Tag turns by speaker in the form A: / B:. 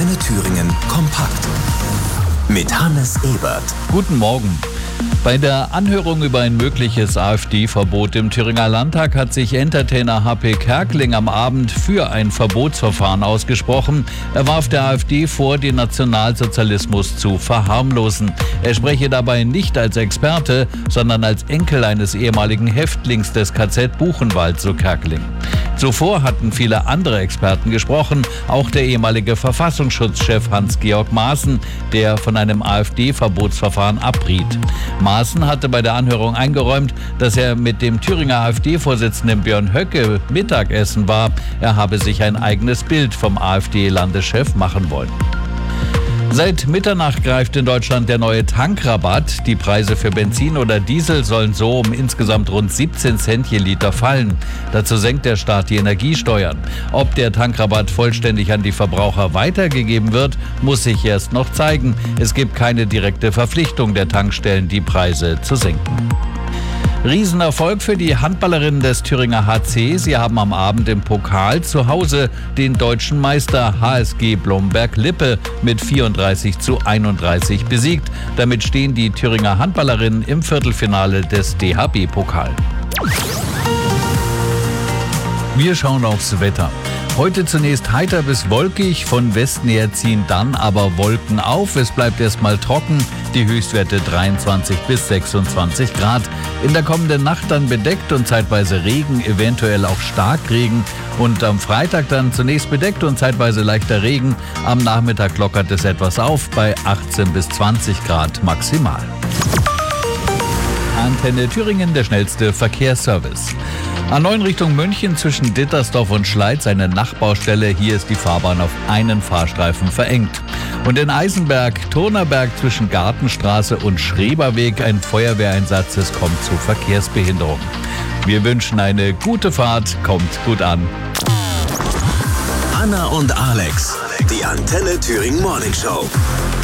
A: Antenne Thüringen kompakt. Mit Hannes Ebert.
B: Guten Morgen. Bei der Anhörung über ein mögliches AfD-Verbot im Thüringer Landtag hat sich Entertainer HP Kerkeling am Abend für ein Verbotsverfahren ausgesprochen. Er warf der AfD vor, den Nationalsozialismus zu verharmlosen. Er spreche dabei nicht als Experte, sondern als Enkel eines ehemaligen Häftlings des KZ Buchenwald, so Kerkeling. Zuvor hatten viele andere Experten gesprochen, auch der ehemalige Verfassungsschutzchef Hans-Georg Maaßen, der von einem AfD-Verbotsverfahren abriet. Maaßen hatte bei der Anhörung eingeräumt, dass er mit dem Thüringer AfD-Vorsitzenden Björn Höcke Mittagessen war. Er habe sich ein eigenes Bild vom AfD-Landeschef machen wollen. Seit Mitternacht greift in Deutschland der neue Tankrabatt. Die Preise für Benzin oder Diesel sollen so um insgesamt rund 17 Cent je Liter fallen. Dazu senkt der Staat die Energiesteuern. Ob der Tankrabatt vollständig an die Verbraucher weitergegeben wird, muss sich erst noch zeigen. Es gibt keine direkte Verpflichtung der Tankstellen, die Preise zu senken. Riesenerfolg für die Handballerinnen des Thüringer HC. Sie haben am Abend im Pokal zu Hause den deutschen Meister HSG Blomberg-Lippe mit 34:31 besiegt. Damit stehen die Thüringer Handballerinnen im Viertelfinale des DHB-Pokal. Wir schauen aufs Wetter. Heute zunächst heiter bis wolkig, von Westen her ziehen dann aber Wolken auf. Es bleibt erstmal trocken, die Höchstwerte 23 bis 26 Grad. In der kommenden Nacht dann bedeckt und zeitweise Regen, eventuell auch Starkregen. Und am Freitag dann zunächst bedeckt und zeitweise leichter Regen. Am Nachmittag lockert es etwas auf bei 18 bis 20 Grad maximal. Antenne Thüringen, der schnellste Verkehrsservice. A9 Richtung München zwischen Dittersdorf und Schleiz eine Nachbaustelle. Hier ist die Fahrbahn auf einen Fahrstreifen verengt. Und in Eisenberg, Turnerberg zwischen Gartenstraße und Schreberweg ein Feuerwehreinsatz. Es kommt zu Verkehrsbehinderung. Wir wünschen eine gute Fahrt. Kommt gut an.
A: Anna und Alex, die Antenne Thüringen Morning Show.